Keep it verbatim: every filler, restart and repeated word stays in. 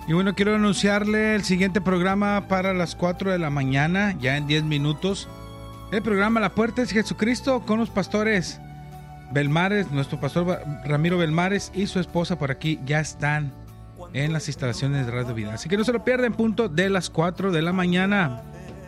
Y bueno, quiero anunciarle el siguiente programa para las cuatro de la mañana, ya en diez minutos. El programa La Puerta es Jesucristo con los pastores Belmares, nuestro pastor Ramiro Belmares y su esposa por aquí ya están en las instalaciones de Radio Vida. Así que no se lo pierdan, punto de las cuatro de la mañana.